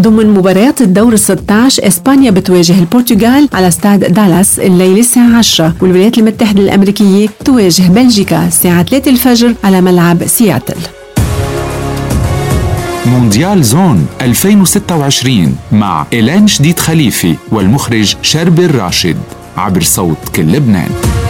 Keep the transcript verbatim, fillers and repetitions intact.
ضمن مباريات الدور الستة عشر إسبانيا بتواجه البرتغال على استاد دالاس الليلة الساعة عشرة، والولايات المتحدة الأمريكية تواجه بلجيكا الساعة ثلاثة الفجر على ملعب سياتل. مونديال زون ألفين وستة وعشرين مع إيلان شديد خليفي والمخرج شربل راشد عبر صوت كل لبنان.